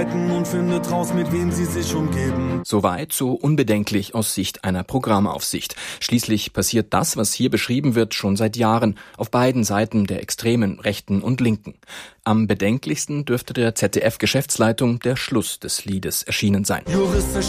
und findet raus, mit wem sie sich umgeben. Soweit so unbedenklich aus Sicht einer Programmaufsicht. Schließlich passiert das, was hier beschrieben wird, schon seit Jahren auf beiden Seiten der extremen Rechten und Linken. Am bedenklichsten dürfte der ZDF-Geschäftsleitung der Schluss des Liedes erschienen sein. Juristisch